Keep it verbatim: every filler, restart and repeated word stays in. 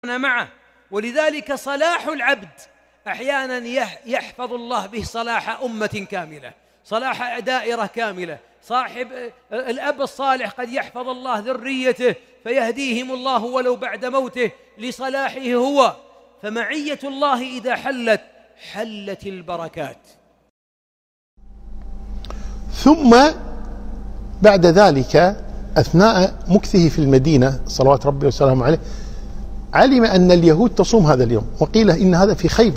معه. ولذلك صلاح العبد أحيانا يحفظ الله به صلاح أمة كاملة، صلاح دائرة كاملة. صاحب الأب الصالح قد يحفظ الله ذريته فيهديهم الله ولو بعد موته لصلاحه هو. فمعية الله إذا حلت حلت البركات. ثم بعد ذلك أثناء مكثه في المدينة صلوات ربي وسلامه عليه علم أن اليهود تصوم هذا اليوم، وقيل إن هذا في خيبر.